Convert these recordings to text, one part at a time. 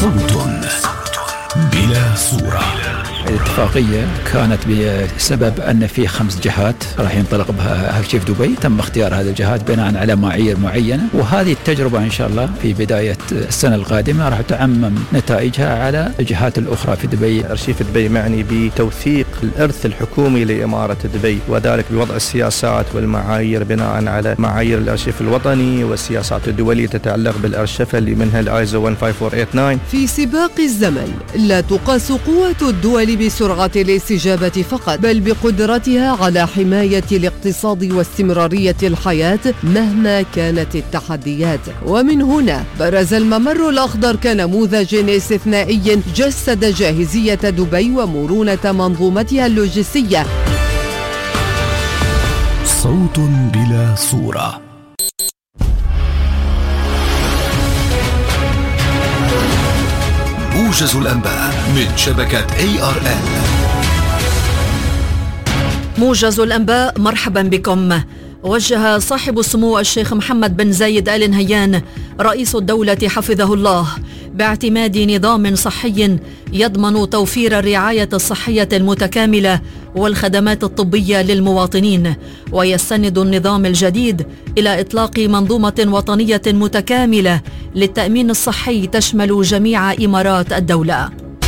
صوت بلا صورة. الاتفاقية كانت بسبب أن في 5 جهات راح ينطلق بها هالشيء في دبي، تم اختيار هذه الجهات بناء على معايير معينة، وهذه التجربة إن شاء الله في بداية السنة القادمة راح تعمم نتائجها على الجهات الأخرى في دبي. أرشيف دبي معني بتوثيق الإرث الحكومي لإمارة دبي، وذلك بوضع السياسات والمعايير بناء على معايير الأرشيف الوطني والسياسات الدولية تتعلق بالأرشفة اللي منها الآيزو 15489. في سباق الزمن لا تقاس قوة الدول بسرعة الاستجابة فقط، بل بقدرتها على حماية الاقتصاد واستمرارية الحياة مهما كانت التحديات. ومن هنا برز الممر الأخضر كنموذج استثنائي جسد جاهزية دبي ومرونة منظومتها اللوجستية. صوت بلا صورة. موجز الأنباء من شبكة ARN. موجز الأنباء، مرحبا بكم. وجه صاحب السمو الشيخ محمد بن زايد آل نهيان رئيس الدولة حفظه الله باعتماد نظام صحي يضمن توفير الرعاية الصحية المتكاملة والخدمات الطبية للمواطنين، ويستند النظام الجديد إلى إطلاق منظومة وطنية متكاملة للتأمين الصحي تشمل جميع إمارات الدولة.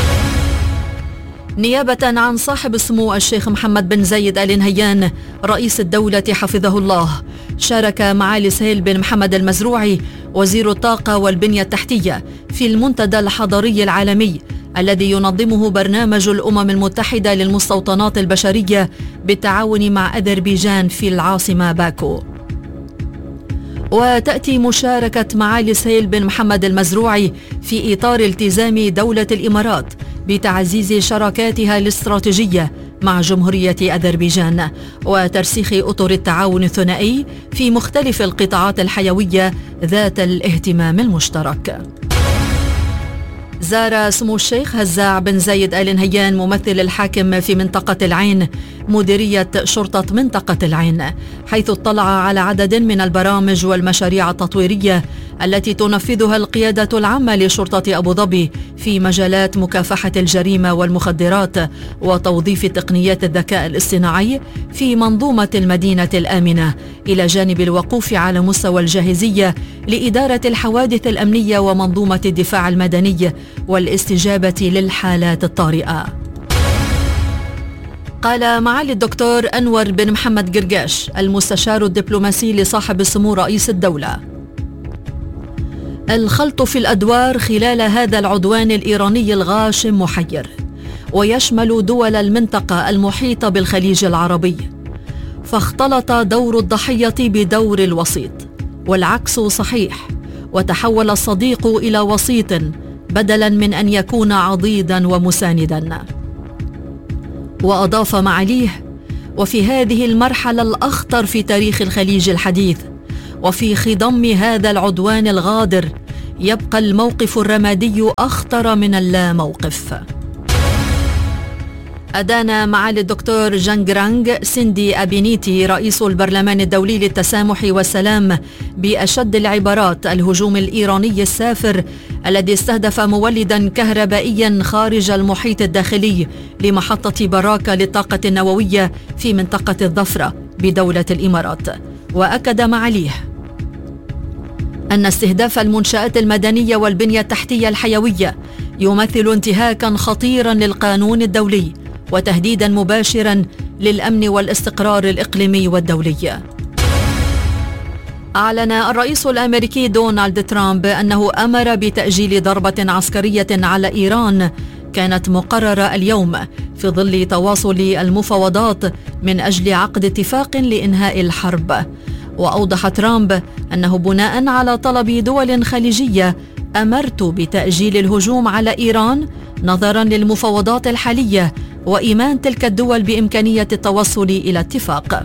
نيابة عن صاحب السمو الشيخ محمد بن زايد آل نهيان رئيس الدولة حفظه الله، شارك معالي سهيل بن محمد المزروعي وزير الطاقة والبنية التحتية في المنتدى الحضري العالمي الذي ينظمه برنامج الأمم المتحدة للمستوطنات البشرية بالتعاون مع أذربيجان في العاصمة باكو. وتأتي مشاركة معالي سهيل بن محمد المزروعي في إطار التزام دولة الإمارات بتعزيز شراكاتها الاستراتيجية مع جمهورية أذربيجان وترسيخ أطر التعاون الثنائي في مختلف القطاعات الحيوية ذات الاهتمام المشترك. زار سمو الشيخ هزاع بن زايد آل نهيان ممثل الحاكم في منطقة العين مديرية شرطة منطقة العين، حيث اطلع على عدد من البرامج والمشاريع التطويرية التي تنفذها القيادة العامة لشرطة أبو ظبي في مجالات مكافحة الجريمة والمخدرات وتوظيف تقنيات الذكاء الاصطناعي في منظومة المدينة الآمنة، إلى جانب الوقوف على مستوى الجاهزية لإدارة الحوادث الأمنية ومنظومة الدفاع المدني والاستجابة للحالات الطارئة. قال معالي الدكتور أنور بن محمد قرقاش المستشار الدبلوماسي لصاحب السمو رئيس الدولة: الخلط في الأدوار خلال هذا العدوان الإيراني الغاشم محير، ويشمل دول المنطقة المحيطة بالخليج العربي، فاختلط دور الضحية بدور الوسيط، والعكس صحيح، وتحول الصديق إلى وسيط بدلاً من أن يكون عضيداً ومسانداً. وأضاف معاليه: وفي هذه المرحلة الأخطر في تاريخ الخليج الحديث، وفي خضم هذا العدوان الغادر، يبقى الموقف الرمادي أخطر من اللا موقف. أدان معالي الدكتور جانغرانغ سيندي أبينيتي رئيس البرلمان الدولي للتسامح والسلام بأشد العبارات الهجوم الإيراني السافر الذي استهدف مولدا كهربائيا خارج المحيط الداخلي لمحطة براكة للطاقة النووية في منطقة الظفرة بدولة الإمارات. وأكد معاليه أن استهداف المنشآت المدنية والبنية التحتية الحيوية يمثل انتهاكا خطيرا للقانون الدولي وتهديدا مباشرا للأمن والاستقرار الإقليمي والدولي. أعلن الرئيس الأمريكي دونالد ترامب أنه أمر بتأجيل ضربة عسكرية على إيران كانت مقررة اليوم في ظل تواصل المفاوضات من أجل عقد اتفاق لإنهاء الحرب. وأوضح ترامب أنه بناء على طلب دول خليجية أمرت بتأجيل الهجوم على إيران نظرا للمفاوضات الحالية وإيمان تلك الدول بإمكانية التوصل إلى اتفاق.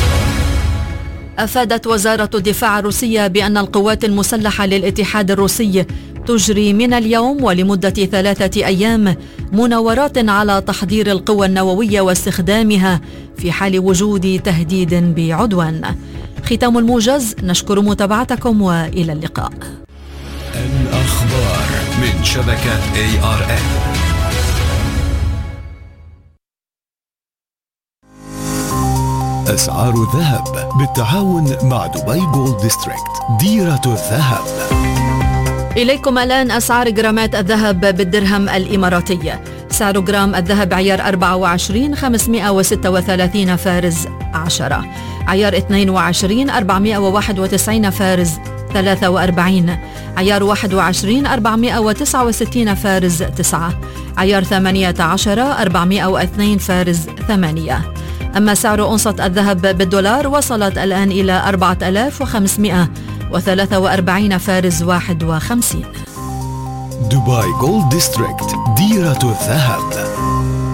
أفادت وزارة الدفاع الروسية بأن القوات المسلحة للاتحاد الروسي تجري من اليوم ولمدة 3 أيام مناورات على تحضير القوى النووية واستخدامها في حال وجود تهديد بعدوان. ختام الموجز، نشكر متابعتكم وإلى اللقاء. الأخبار من شبكة ARN. أسعار الذهب بالتعاون مع دبي جولد ديستريكت، ديرة الذهب. إليكم الآن أسعار جرامات الذهب بالدرهم الإماراتي. سعر جرام الذهب عيار 24 536 فارز 10، عيار 22 491 فارز 43، عيار 21 469 فارز 9، عيار 18 402 فارز 8. أما سعر أونصة الذهب بالدولار وصلت الآن إلى 4543 فارز 51. دبي جولد ديستريكت، ديرة الذهب.